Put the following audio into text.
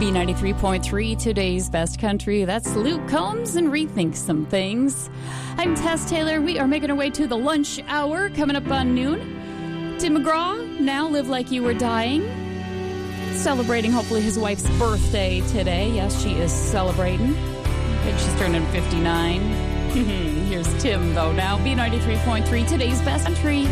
B93.3, today's best country. That's Luke Combs and Rethink Some Things. I'm Tess Taylor. We are making our way to the lunch hour coming up on noon. Tim McGraw, now Live Like You Were Dying. Celebrating, hopefully, his wife's birthday today. Yes, she is celebrating. I think she's turning 59. Here's Tim, though, now. B93.3, today's best country.